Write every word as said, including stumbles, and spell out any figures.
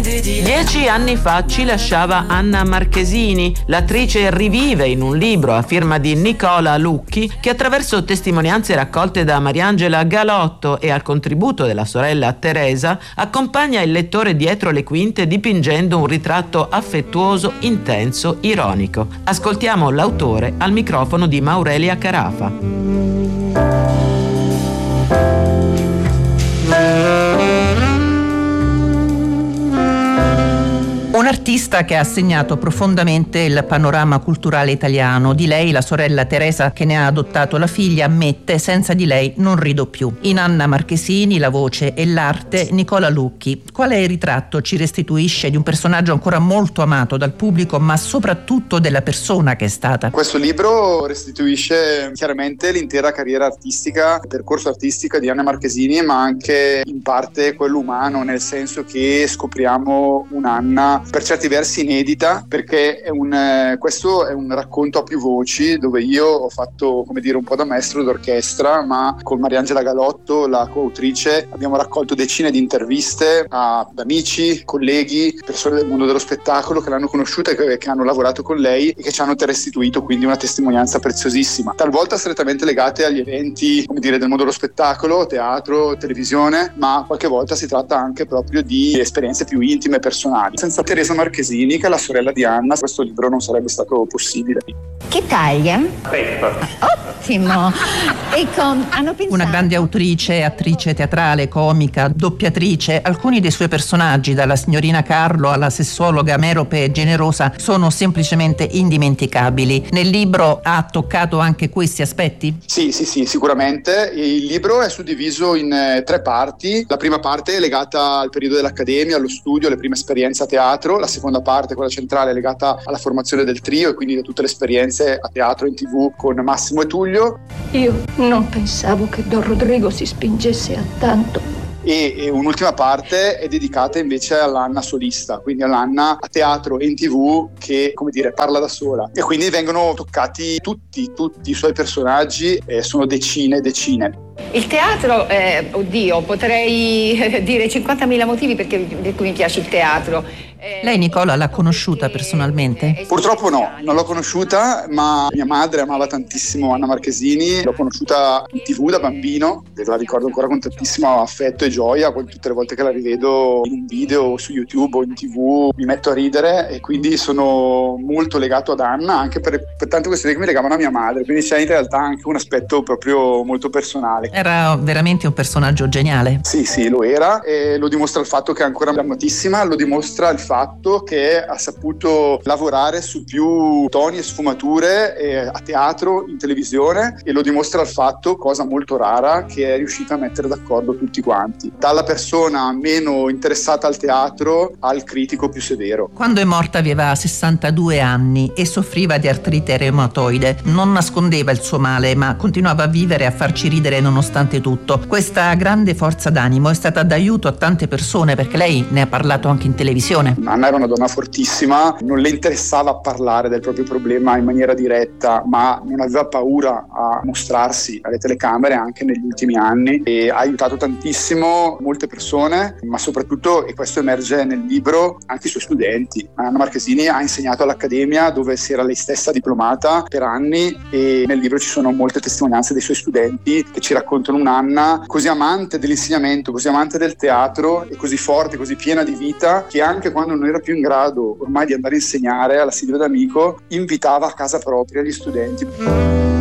Dieci anni fa ci lasciava Anna Marchesini. L'attrice rivive in un libro a firma di Nicola Lucchi, che attraverso testimonianze raccolte da Mariangela Galotto e al contributo della sorella Teresa accompagna il lettore dietro le quinte dipingendo un ritratto affettuoso, intenso, ironico. Ascoltiamo l'autore al microfono di Maurelia Carafa. Un artista che ha segnato profondamente il panorama culturale italiano. Di lei la sorella Teresa, che ne ha adottato la figlia, ammette: senza di lei non rido più. In Anna Marchesini la voce e l'arte Nicola Lucchi. Quale ritratto ci restituisce di un personaggio ancora molto amato dal pubblico, ma soprattutto della persona che è stata? Questo libro restituisce chiaramente l'intera carriera artistica, il percorso artistico di Anna Marchesini, ma anche in parte quello umano, nel senso che scopriamo un'Anna per certi versi inedita, perché è un, eh, questo è un racconto a più voci, dove io ho fatto, come dire, un po' da maestro d'orchestra, ma con Mariangela Galotto, la coautrice, abbiamo raccolto decine di interviste ad amici, colleghi, persone del mondo dello spettacolo che l'hanno conosciuta e che, che hanno lavorato con lei e che ci hanno restituito quindi una testimonianza preziosissima, talvolta strettamente legate agli eventi, come dire, del mondo dello spettacolo, teatro, televisione, ma qualche volta si tratta anche proprio di esperienze più intime e personali. Senza Teresa Marchesini, che è la sorella di Anna, questo libro non sarebbe stato possibile. Che taglia? Ottimo! E con, hanno pensato... Una grande autrice, attrice teatrale, comica, doppiatrice. Alcuni dei suoi personaggi, dalla signorina Carlo alla sessuologa merope e generosa, sono semplicemente indimenticabili. Nel libro ha toccato anche questi aspetti? Sì, sì, sì, sicuramente. Il libro è suddiviso in eh, tre parti. La prima parte è legata al periodo dell'accademia, allo studio, alle prime esperienze a teatro. La seconda parte, quella centrale, è legata alla formazione del trio e quindi a tutte le esperienze a teatro e in tv con Massimo e Tullio. Io non pensavo che Don Rodrigo si spingesse a tanto. E, e un'ultima parte è dedicata invece all'Anna solista, quindi all'Anna a teatro e in tv che, come dire, parla da sola. E quindi vengono toccati tutti, tutti i suoi personaggi, e sono decine e decine. Il teatro, eh, oddio, potrei dire cinquantamila motivi perché per cui mi piace il teatro. Eh, Lei, Nicola, l'ha conosciuta personalmente? Purtroppo no, non l'ho conosciuta, ma mia madre amava tantissimo Anna Marchesini. L'ho conosciuta in tv da bambino e la ricordo ancora con tantissimo affetto e gioia. Tutte le volte che la rivedo in un video su YouTube o in tv mi metto a ridere, e quindi sono molto legato ad Anna anche per, per tante questioni che mi legavano a mia madre, quindi c'è in realtà anche un aspetto proprio molto personale. Era veramente un personaggio geniale. Sì, sì, lo era, e lo dimostra il fatto che è ancora amatissima, lo dimostra il fatto che ha saputo lavorare su più toni e sfumature eh, a teatro, in televisione, e lo dimostra il fatto, cosa molto rara, che è riuscita a mettere d'accordo tutti quanti, dalla persona meno interessata al teatro al critico più severo. Quando è morta aveva sessantadue anni e soffriva di artrite reumatoide. Non nascondeva il suo male, ma continuava a vivere e a farci ridere nonostante tutto. Questa grande forza d'animo è stata d'aiuto a tante persone, perché lei ne ha parlato anche in televisione. Anna era una donna fortissima, non le interessava parlare del proprio problema in maniera diretta, ma non aveva paura a mostrarsi alle telecamere anche negli ultimi anni, e ha aiutato tantissimo molte persone, ma soprattutto, e questo emerge nel libro, anche i suoi studenti. Anna Marchesini ha insegnato all'Accademia, dove si era lei stessa diplomata per anni, e nel libro ci sono molte testimonianze dei suoi studenti che ci raccontano un'Anna così amante dell'insegnamento, così amante del teatro e così forte, così piena di vita, che anche quando non era più in grado ormai di andare a insegnare alla Silvia D'Amico, invitava a casa propria gli studenti.